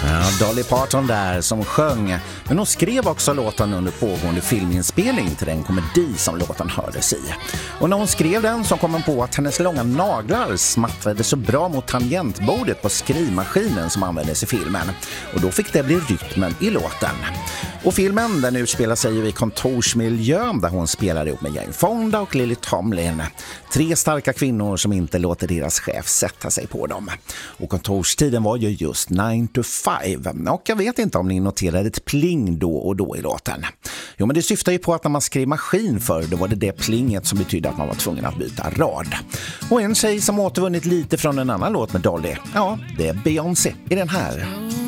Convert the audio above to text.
Ja, Dolly Parton där som sjöng, men hon skrev också låten under pågående filminspelning till den komedi som låten hördes i. Och när hon skrev den så kom hon på att hennes långa naglar smattrade så bra mot tangentbordet på skrivmaskinen som användes i filmen. Och då fick det bli rytmen i låten. Och filmen den utspelar sig ju i kontorsmiljön där hon spelar ihop med Jane Fonda och Lily Tomlin. 3 starka kvinnor som inte låter deras chef sätta sig på dem. Och kontorstiden var ju just 9 to 5. Och jag vet inte om ni noterade ett pling då och då i låten. Jo, men det syftar ju på att när man skrev maskin för, då var det plinget som betydde att man var tvungen att byta rad. Och en tjej som återvunnit lite från en annan låt med Dolly, ja, det är Beyoncé i den här.